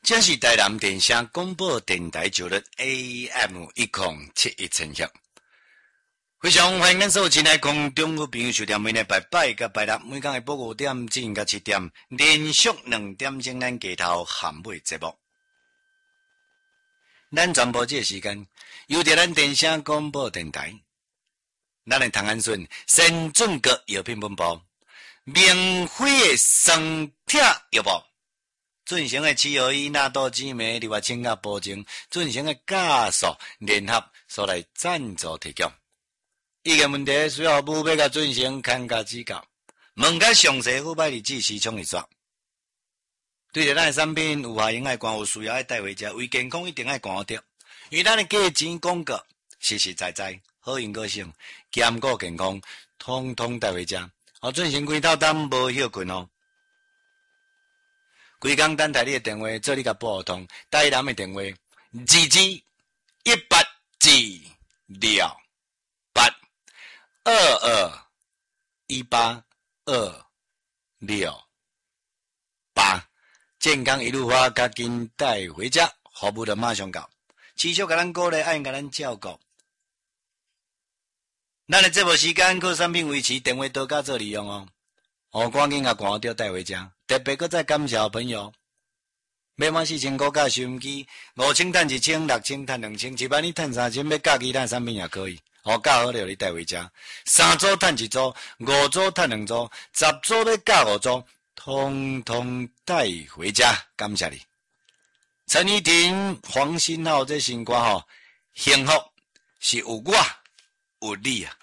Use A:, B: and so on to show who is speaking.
A: 这是台南电声广播电台9日 AM1071千赫，非常欢迎咱所有亲爱空中的朋友收听每日拜拜甲拜六每天的5点至到7点，连续2点钟咱街头含尾节目。咱全部这个时间由着咱电声广播电台，咱的唐安顺先准阁药品本部，免费的酸痛药部。进行的治疗医纳多姊妹另外请甲保证进行的家属联合所来赞助提供。意见问题需要务必甲进行看家指教，问较详细后摆日子时冲一刷。对着咱的产品有效用爱管有需要爱带回家，为健康一定爱管着，因为咱的价钱广告实实在在好用个性，兼顾健康，通通带回家。进行几套单无休困哦。规工等待你的电话，做你甲拨通。台南的电话：2218268228，2218268228。健康一路花，赶紧带回家，服务就马上到。持续甲咱鼓励，爱甲咱照顾。咱的节目时间靠产品维持，电话多加做利用哦。赶紧甲赶着带回家。特别搁再感谢好朋友，买满4000块价收音机，5000赚1000，6000赚2000，7万你赚3000，要加其他产品也可以。加好了你带回家，3组赚1组，5组赚2组，10组要加5组，通通带回家。感谢你，陈依婷、黄新浩这新歌幸福是有我有你啊。